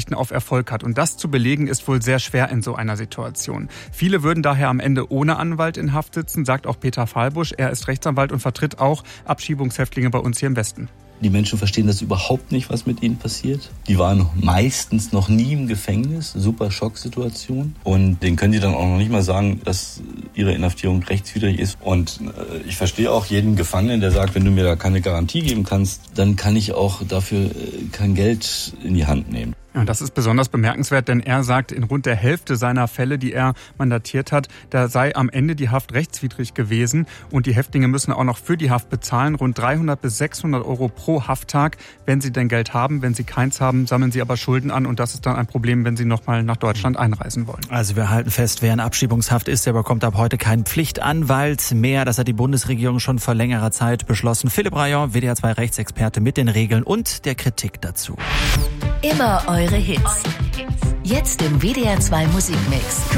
Aussichten auf Erfolg hat. Und das zu belegen ist wohl sehr schwer in so einer Situation. Viele würden daher am Ende ohne Anwalt in Haft sitzen, sagt auch Peter Fahlbusch. Er ist Rechtsanwalt und vertritt auch Abschiebungshäftlinge bei uns hier im Westen. Die Menschen verstehen das überhaupt nicht, was mit ihnen passiert. Die waren meistens noch nie im Gefängnis, super Schocksituation. Und denen können die dann auch noch nicht mal sagen, dass ihre Inhaftierung rechtswidrig ist. Und ich verstehe auch jeden Gefangenen, der sagt, wenn du mir da keine Garantie geben kannst, dann kann ich auch dafür kein Geld in die Hand nehmen. Ja, das ist besonders bemerkenswert, denn er sagt, in rund der Hälfte seiner Fälle, die er mandatiert hat, da sei am Ende die Haft rechtswidrig gewesen und die Häftlinge müssen auch noch für die Haft bezahlen, rund 300 bis 600 Euro pro Hafttag, wenn sie denn Geld haben. Wenn sie keins haben, sammeln sie aber Schulden an und das ist dann ein Problem, wenn sie nochmal nach Deutschland einreisen wollen. Also wir halten fest, wer in Abschiebungshaft ist, der bekommt ab heute keinen Pflichtanwalt mehr. Das hat die Bundesregierung schon vor längerer Zeit beschlossen. Philipp Rayon, WDR 2 Rechtsexperte mit den Regeln und der Kritik dazu. Immer eure Hits. Jetzt im WDR 2 Musikmix.